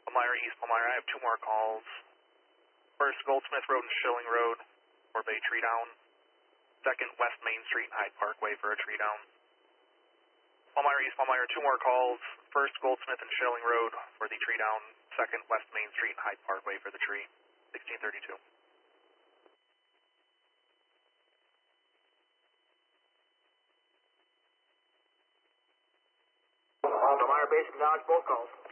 Palmyra, East Palmyra. I have two more calls. First, Goldsmith Road and Schilling Road for a tree down. Second, West Main Street and Hyde Parkway for a tree down. Palmyra, East Palmyra, two more calls. First, Goldsmith and Schilling Road for the tree down. Second, West Main Street and Hyde Parkway for the tree. 1632. Palmyra Base acknowledge both calls.